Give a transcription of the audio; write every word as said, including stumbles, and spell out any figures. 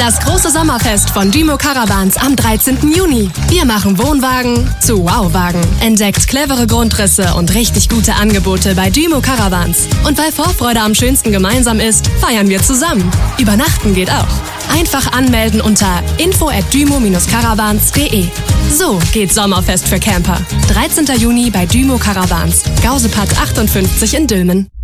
Das große Sommerfest von Dymo Caravans am dreizehnten Juni. Wir machen Wohnwagen zu Wow-Wagen. Entdeckt clevere Grundrisse und richtig gute Angebote bei Dymo Caravans. Und weil Vorfreude am schönsten gemeinsam ist, feiern wir zusammen. Übernachten geht auch. Einfach anmelden unter info at dymo caravans punkt de. So geht Sommerfest für Camper. dreizehnten Juni bei Dymo Caravans. Gausepad achtundfünfzig in Dülmen.